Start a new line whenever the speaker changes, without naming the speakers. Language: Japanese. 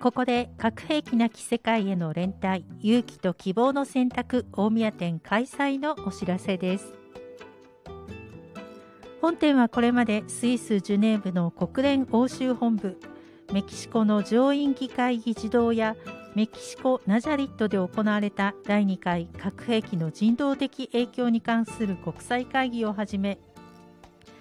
ここで核兵器なき世界への連帯、勇気と希望の選択大宮店開催のお知らせです。本店はこれまでスイス・ジュネーブの国連欧州本部、メキシコの上院議会議事堂やメキシコ・ナジャリットで行われた第2回核兵器の人道的影響に関する国際会議をはじめ、